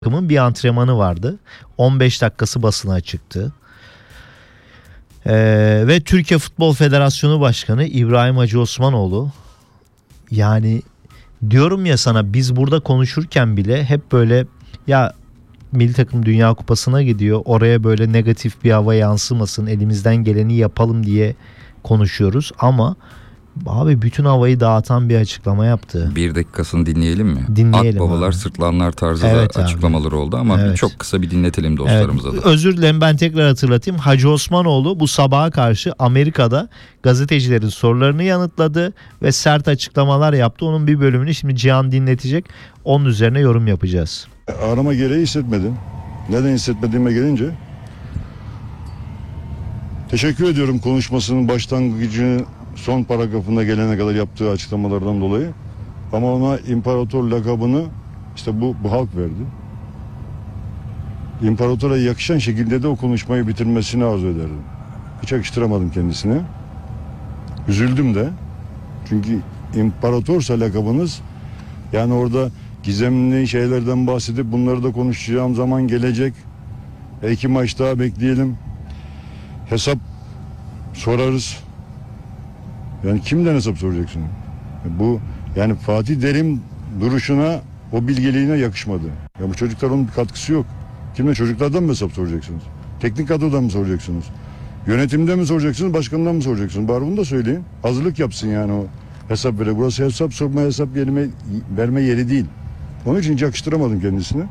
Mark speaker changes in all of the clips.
Speaker 1: takımın bir antrenmanı vardı. 15 dakikası basına çıktı. Ve Türkiye Futbol Federasyonu Başkanı İbrahim Hacı Osmanoğlu, yani diyorum ya sana, biz burada konuşurken bile hep böyle ya milli takım Dünya Kupası'na gidiyor, oraya böyle negatif bir hava yansımasın, elimizden geleni yapalım diye konuşuyoruz ama abi bütün havayı dağıtan bir açıklama yaptı.
Speaker 2: Bir dakikasını dinleyelim mi?
Speaker 1: Dinleyelim
Speaker 2: Akbabalar
Speaker 1: abi.
Speaker 2: Sırtlanlar tarzı
Speaker 1: Evet
Speaker 2: da açıklamaları oldu ama
Speaker 1: Evet.
Speaker 2: çok kısa bir dinletelim dostlarımıza
Speaker 1: Evet,
Speaker 2: da.
Speaker 1: özür dilerim, ben tekrar hatırlatayım. Hacı Osmanoğlu bu sabaha karşı Amerika'da gazetecilerin sorularını yanıtladı ve sert açıklamalar yaptı. Onun bir bölümünü şimdi Cihan dinletecek. Onun üzerine yorum yapacağız.
Speaker 3: Arama gereği hissetmedim. Neden hissetmediğime gelince, teşekkür ediyorum konuşmasının başlangıcını son paragrafına gelene kadar yaptığı açıklamalardan dolayı. Ama ona imparator lakabını işte bu halk verdi. İmparatora yakışan şekilde de o konuşmayı bitirmesini arzu ederdim. Hiç yakıştıramadım kendisine. Üzüldüm de. Çünkü imparatorsa lakabınız, yani orada gizemli şeylerden bahsedip bunları da konuşacağım zaman gelecek. 2 maç daha bekleyelim. Hesap sorarız. Yani kimden hesap soracaksın? Bu yani Fatih Terim duruşuna, o bilgeliğine yakışmadı. Ya bu çocukların bir katkısı yok. Kimden, çocuklardan mı hesap soracaksınız? Teknik kadrodan mı soracaksınız? Yönetimden mi soracaksınız, başkandan mı soracaksınız? Bari bunu da söyleyin. Hazırlık yapsın yani o hesap vere. Burası hesap sorma, hesap verme yeri değil. Onun için hiç yakıştıramadım kendisine.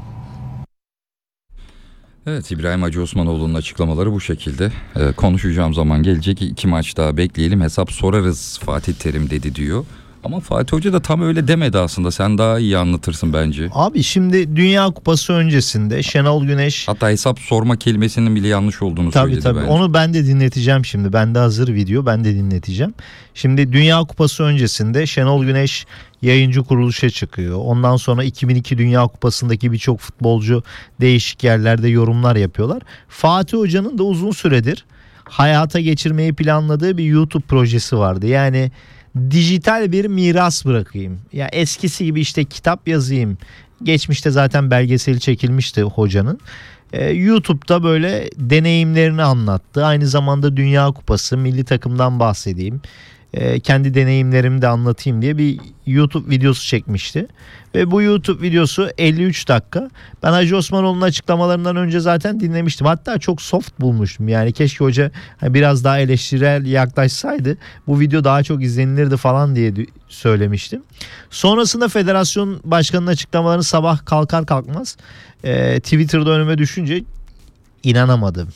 Speaker 2: Evet, İbrahim Hacı Osmanoğlu'nun açıklamaları bu şekilde. Konuşacağım zaman gelecek, 2 maç daha bekleyelim, hesap sorarız Fatih Terim dedi diyor. Ama Fatih Hoca da tam öyle demedi aslında. Sen daha iyi anlatırsın bence.
Speaker 1: Abi şimdi Dünya Kupası öncesinde Şenol Güneş...
Speaker 2: Hatta hesap sorma kelimesinin bile yanlış olduğunu söyledi
Speaker 1: Tabii
Speaker 2: bence.
Speaker 1: onu ben de dinleteceğim şimdi. Bende hazır video, ben de dinleteceğim. Şimdi Dünya Kupası öncesinde Şenol Güneş yayıncı kuruluşa çıkıyor. Ondan sonra 2002 Dünya Kupası'ndaki birçok futbolcu değişik yerlerde yorumlar yapıyorlar. Fatih Hoca'nın da uzun süredir hayata geçirmeyi planladığı bir YouTube projesi vardı. Yani dijital bir miras bırakayım. Ya eskisi gibi işte kitap yazayım. Geçmişte zaten belgeseli çekilmişti hocanın. YouTube'da böyle deneyimlerini anlattı. Aynı zamanda Dünya Kupası, milli takımdan bahsedeyim. Kendi deneyimlerimi de anlatayım diye bir YouTube videosu çekmişti. Ve bu YouTube videosu 53 dakika. Ben Hacı Osmanoğlu'nun açıklamalarından önce zaten dinlemiştim. Hatta çok soft bulmuştum. Yani keşke hoca biraz daha eleştirel yaklaşsaydı bu video daha çok izlenilirdi falan diye söylemiştim. Sonrasında federasyon başkanının açıklamalarını sabah kalkar kalkmaz Twitter'da önüme düşünce inanamadım.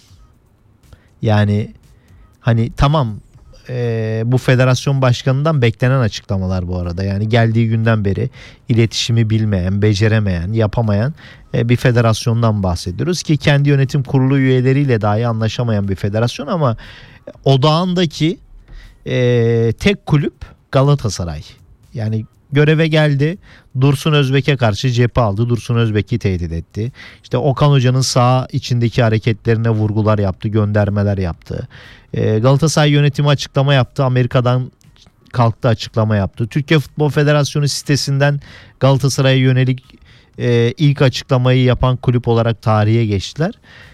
Speaker 1: Yani hani tamam, bu federasyon başkanından beklenen açıklamalar bu arada. Yani geldiği günden beri iletişimi bilmeyen, beceremeyen, yapamayan bir federasyondan bahsediyoruz ki kendi yönetim kurulu üyeleriyle dahi anlaşamayan bir federasyon ama odağındaki tek kulüp Galatasaray. Yani göreve geldi, Dursun Özbek'e karşı cephe aldı. Dursun Özbek'i tehdit etti. İşte Okan Hoca'nın saha içindeki hareketlerine vurgular yaptı, göndermeler yaptı. Galatasaray yönetimi açıklama yaptı. Amerika'dan kalktı, açıklama yaptı. Türkiye Futbol Federasyonu sitesinden Galatasaray'a yönelik ilk açıklamayı yapan kulüp olarak tarihe geçtiler.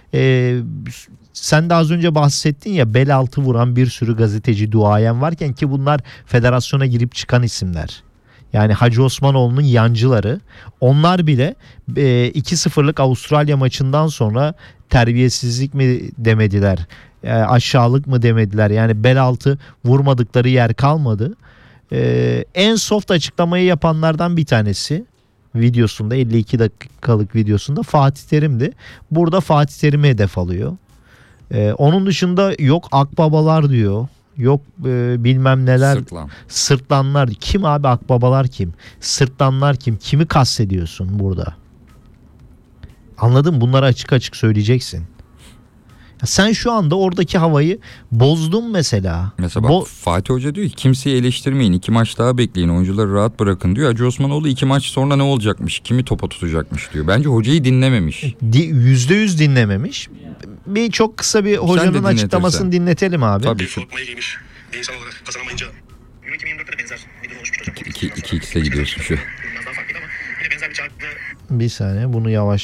Speaker 1: Sen de az önce bahsettin ya, bel altı vuran bir sürü gazeteci, duayen varken ki bunlar federasyona girip çıkan isimler. Yani Hacı Osmanoğlu'nun yancıları, onlar bile 2-0'lık Avustralya maçından sonra terbiyesizlik mi demediler, aşağılık mı demediler. Yani bel altı vurmadıkları yer kalmadı. En soft açıklamayı yapanlardan bir tanesi videosunda, 52 dakikalık videosunda Fatih Terim'di. Burada Fatih Terim'i hedef alıyor. Onun dışında yok akbabalar diyor. Yok bilmem neler. Sırtlanlar. Kim abi, akbabalar kim? Sırtlanlar kim? Kimi kastediyorsun burada? Anladın mı? Bunları açık açık söyleyeceksin. Ya sen şu anda oradaki havayı bozdun mesela.
Speaker 2: Mesela bak Fatih Hoca diyor ki kimseyi eleştirmeyin, 2 maç daha bekleyin, oyuncuları rahat bırakın diyor. Hacı Osmanoğlu 2 maç sonra ne olacakmış, kimi topa tutacakmış diyor. Bence hocayı dinlememiş.
Speaker 1: %100 dinlememiş. Bir çok kısa bir hocanın açıklamasını dinletelim abi.
Speaker 2: Tabii.
Speaker 4: İnsan olarak kazanamayınca yönetim 24'te de benzer bir durum oluşmuş hocam.
Speaker 2: 2x'e gidiyorsun şu.
Speaker 4: Biraz daha farklıydı ama yine benzer bir çarptı.
Speaker 1: Bir saniye bunu yavaş